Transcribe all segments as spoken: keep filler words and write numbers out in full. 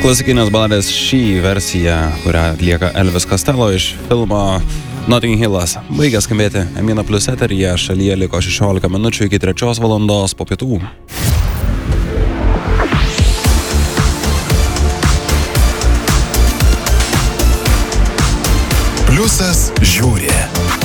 Klasikinės baladės šį versiją, kurią atlieka Elvis Costello iš filmo Notting Hillas. Baigė skambėti Emina Plus eteryje, šalyje liko šešiolika minučių iki trečios valandos po pietų. Pliusas žiūri.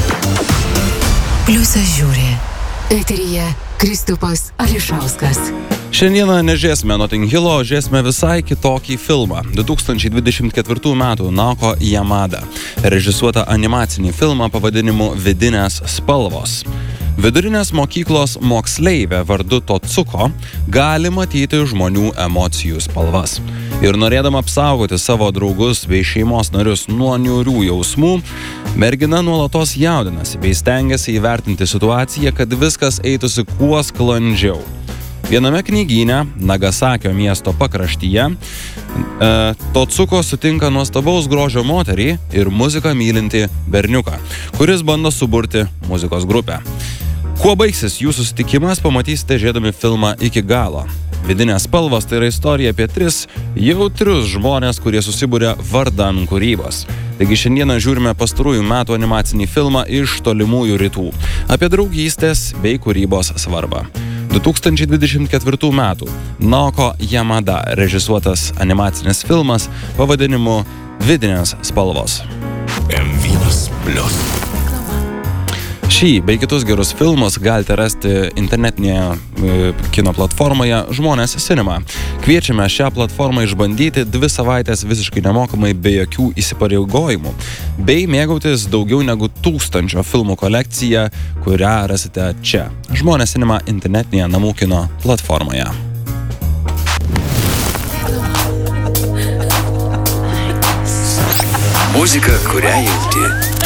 Pliusas žiūri. Eteryje Kristupas Ališauskas. Šiandieną nežiūrėsime Notting Hillo, žiūrėsime visai kitokį filmą. du tūkstančiai dvidešimt ketvirtų metų Naoko Yamada režisuotą animacinį filmą pavadinimu Vidinės spalvos. Vidurinės mokyklos moksleivė vardu Totsuko gali matyti žmonių emocijų spalvas. Ir norėdama apsaugoti savo draugus bei šeimos narius nuo niūrių jausmų, mergina nuolatos jaudinasi bei stengiasi įvertinti situaciją, kad viskas eitųsi kuo sklandžiau. Viename knygyne, Nagasakio miesto pakraštyje, e, Totsuko sutinka nuostabaus grožio moterį ir muziką mylintį berniuką, kuris bando suburti muzikos grupę. Kuo baigsis jų susitikimas, pamatysite žiūrėdami filmą iki galo. Vidinės spalvos tai yra istorija apie tris jautrius žmonės, kurie susibūrė vardan kūrybos. Taigi šiandieną žiūrime pastarųjų metų animacinį filmą iš tolimųjų rytų apie draugystės bei kūrybos svarbą. du tūkstančiai dvidešimt ketvirtų metų Naoko Yamada režisuotas animacinis filmas pavadinimu Vidinės spalvos. em vienas plius. Šį bei kitus gerus filmus galite rasti internetinėje e, kino platformoje Žmonės Cinema. Kviečiame šią platformą išbandyti dvi savaitės visiškai nemokamai be jokių įsipareigojimų, bei mėgautis daugiau negu tūkstančio filmų kolekciją, kurią rasite čia. Žmonės Cinema internetinėje namų kino platformoje. Muzika, kurią jauti.